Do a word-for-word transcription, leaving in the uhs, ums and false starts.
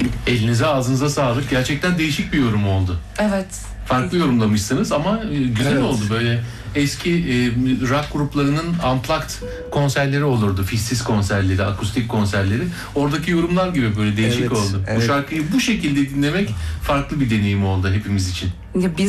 Elinize ağzınıza sağlık. Gerçekten değişik bir yorum oldu. Evet. Farklı yorumlamışsınız ama güzel evet. oldu. Böyle eski e, rock gruplarının unplugged konserleri olurdu. Fişsiz konserleri, akustik konserleri. Oradaki yorumlar gibi böyle değişik evet, oldu. Evet. Bu şarkıyı bu şekilde dinlemek farklı bir deneyim oldu hepimiz için. Ya biz